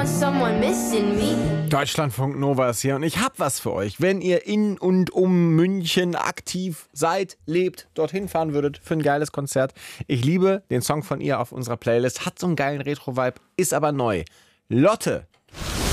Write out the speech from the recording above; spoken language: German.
someone missing me. Deutschlandfunk Nova ist hier und ich hab was für euch. Wenn ihr in und um München aktiv seid, lebt, dorthin fahren würdet für ein geiles Konzert. Ich liebe den Song von ihr auf unserer Playlist. Hat so einen geilen Retro-Vibe, ist aber neu. Lotte